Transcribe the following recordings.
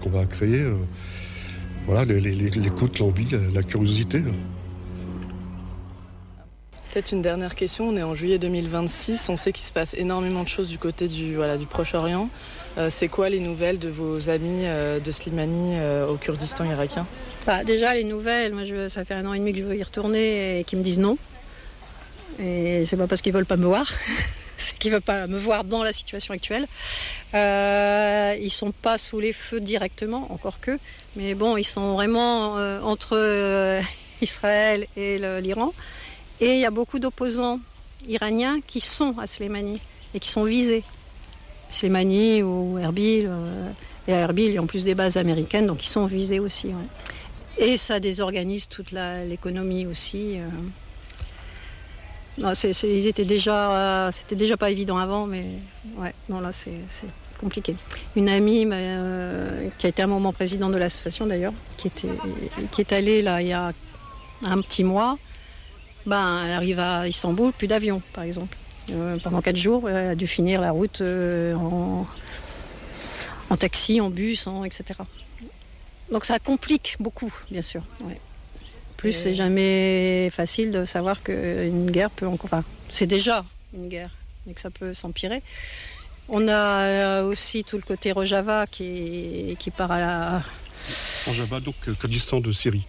qu'on va créer. Voilà, l'écoute, l'envie, la curiosité. Peut-être une dernière question, on est en juillet 2026, on sait qu'il se passe énormément de choses du côté du Proche-Orient. C'est quoi les nouvelles de vos amis de Slimani au Kurdistan irakien ? Déjà les nouvelles, moi ça fait 1 an et demi que je veux y retourner et qu'ils me disent non. Et c'est pas parce qu'ils veulent pas me voir, c'est qu'ils veulent pas me voir dans la situation actuelle. Ils sont pas sous les feux directement, encore que, mais bon, ils sont vraiment entre Israël et l'Iran. Et il y a beaucoup d'opposants iraniens qui sont à Slimani et qui sont visés. Slimani ou Erbil, et à Erbil, il y a en plus des bases américaines, donc ils sont visés aussi. Ouais. Et ça désorganise toute l'économie aussi. Non, c'était déjà pas évident avant, mais ouais, non, là c'est compliqué. Une amie qui a été un moment présidente de l'association d'ailleurs, qui est allée là il y a un petit mois. Elle arrive à Istanbul, plus d'avion, par exemple. Pendant 4 jours, elle a dû finir la route en taxi, en bus, etc. Donc ça complique beaucoup, bien sûr. Ouais. Plus, c'est jamais facile de savoir qu'une guerre peut encore... Enfin, c'est déjà une guerre, mais que ça peut s'empirer. On a aussi tout le côté Rojava qui part à la... Rojava, donc Kurdistan de Syrie.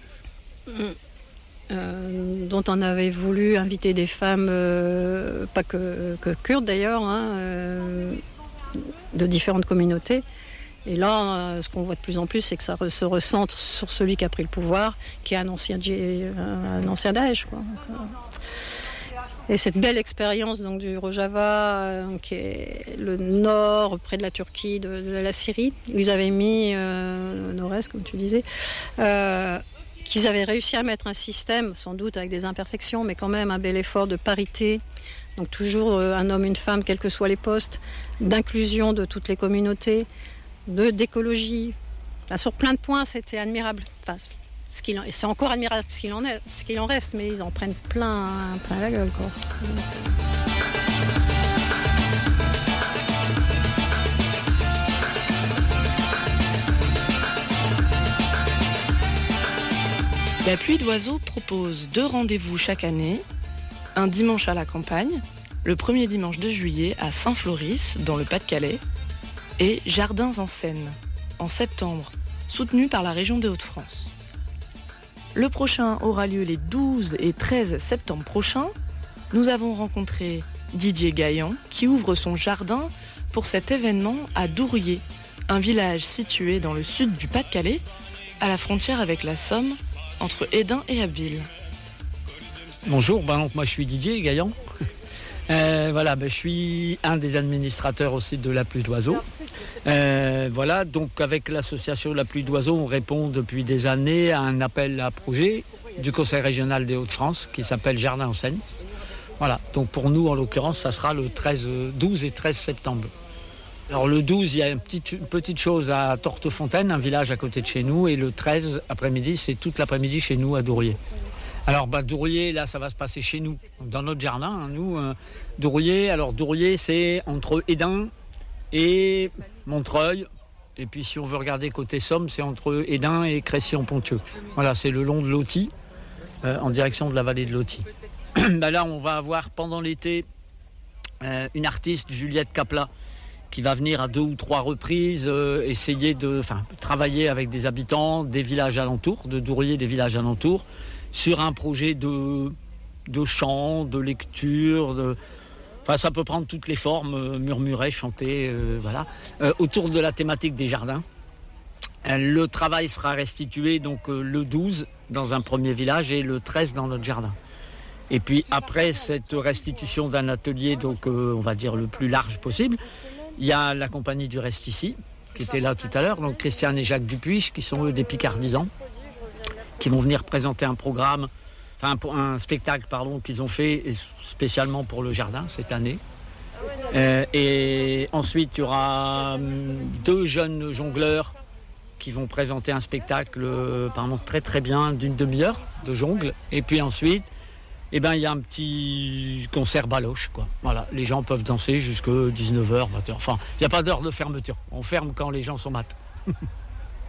Dont on avait voulu inviter des femmes, pas que kurdes d'ailleurs, de différentes communautés. Et là, ce qu'on voit de plus en plus, c'est que ça se recentre sur celui qui a pris le pouvoir, qui est un ancien Daesh, quoi. Et cette belle expérience donc, du Rojava, qui est le nord, près de la Turquie, de la Syrie, où ils avaient mis, nord-est, comme tu disais, qu'ils avaient réussi à mettre un système, sans doute avec des imperfections, mais quand même un bel effort de parité, donc toujours un homme, une femme, quels que soient les postes, d'inclusion de toutes les communautés, d'écologie. Enfin, sur plein de points, c'était admirable. Enfin, c'est encore admirable ce qu'il en reste, mais ils en prennent plein la gueule, quoi. La Pluie d'Oiseaux propose 2 rendez-vous chaque année, un dimanche à la campagne, le premier dimanche de juillet à Saint-Floris, dans le Pas-de-Calais, et Jardins en Seine, en septembre, soutenu par la région des Hauts-de-France. Le prochain aura lieu les 12 et 13 septembre prochains. Nous avons rencontré Didier Gaillan, qui ouvre son jardin pour cet événement à Douriez, un village situé dans le sud du Pas-de-Calais, à la frontière avec la Somme, entre Hesdin et Abbeville. Bonjour, donc moi je suis Didier Gaillan. Je suis un des administrateurs aussi de La Pluie d'Oiseaux. Donc avec l'association La Pluie d'Oiseaux, on répond depuis des années à un appel à projet du Conseil régional des Hauts-de-France qui s'appelle Jardins en Seine. Voilà, donc pour nous en l'occurrence, ça sera le 12 et 13 septembre. Alors le 12, il y a une petite chose à Tortefontaine, un village à côté de chez nous, et le 13 après-midi, c'est toute l'après-midi chez nous à Douriez. Alors Douriez, là, ça va se passer chez nous, dans notre jardin, Douriez. Alors Douriez, c'est entre Hesdin et Montreuil. Et puis si on veut regarder côté Somme, c'est entre Hesdin et Crécy-en-Ponthieu. Voilà, c'est le long de l'Authie, en direction de la vallée de l'Authie. Là, on va avoir pendant l'été une artiste, Juliette Capla, qui va venir à 2 ou 3 reprises essayer de travailler avec des habitants des villages alentours, de Douriez, des villages alentours, sur un projet de chant, de lecture, ça peut prendre toutes les formes, murmurer, chanter, autour de la thématique des jardins. Le travail sera restitué donc le 12 dans un premier village et le 13 dans notre jardin. Et puis après cette restitution d'un atelier, donc on va dire le plus large possible, il y a la compagnie du Reste ici, qui était là tout à l'heure, donc Christiane et Jacques Dupuis, qui sont eux des Picardisans, qui vont venir présenter un spectacle qu'ils ont fait spécialement pour le jardin cette année. Et ensuite, il y aura 2 jeunes jongleurs qui vont présenter un spectacle très très bien d'une demi-heure de jongle. Et puis ensuite, il y a un petit concert baloche, quoi. Voilà, les gens peuvent danser jusqu'à 19h, 20h. Enfin, il n'y a pas d'heure de fermeture. On ferme quand les gens sont mat'.